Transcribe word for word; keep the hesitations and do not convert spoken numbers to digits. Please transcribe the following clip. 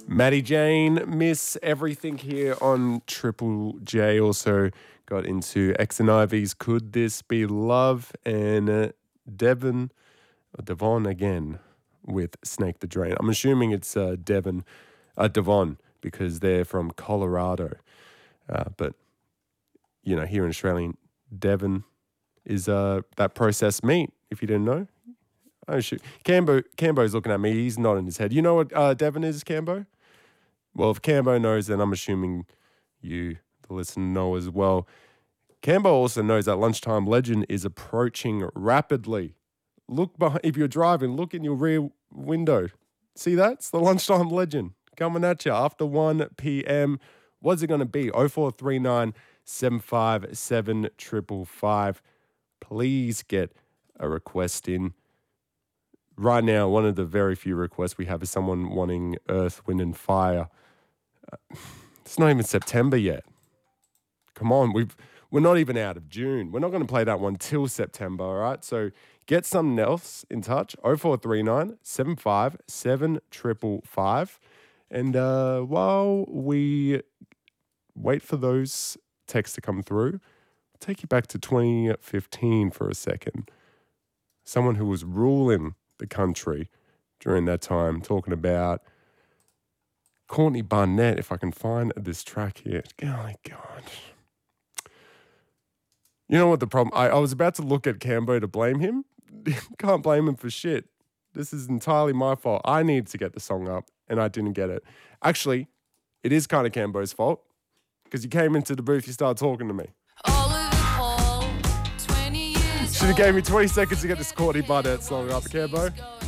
Maddie Jane, Miss Everything here on Triple J. Also got into X and Ivy's Could This Be Love, and uh, Devon, or Devon again with Snake the Drain. I'm assuming it's uh, Devon, uh, Devon, because they're from Colorado. Uh, but, you know, here in Australia, Devon is uh, that processed meat, if you didn't know. Oh, shoot. Cambo, Cambo's looking at me. He's nodding his head. You know what uh, Devon is, Cambo? Well, if Cambo knows, then I'm assuming you, the listener, know as well. Cambo also knows that Lunchtime Legend is approaching rapidly. Look behind, if you're driving, look in your rear window. See that? It's the Lunchtime Legend coming at you after one p.m. What's it going to be? oh four three nine, seven five seven, five five five. Please get a request in. Right now, one of the very few requests we have is someone wanting Earth, Wind and Fire. Uh, it's not even September yet. Come on, we've, we're not even out of June. We're not going to play that one till September, all right? So get something else in touch, oh four three nine, seven five seven, five five five. And uh, while we wait for those texts to come through, I'll take you back to twenty fifteen for a second. Someone who was ruling the country during that time, talking about Courtney Barnett, if I can find this track here. Oh my God. You know what the problem, I, I was about to look at Cambo to blame him. Can't blame him for shit. This is entirely my fault. I needed to get the song up and I didn't get it. Actually, it is kind of Cambo's fault because you came into the booth, you started talking to me. Should have gave me twenty seconds to get this Courtney Barnett song up, Cambo.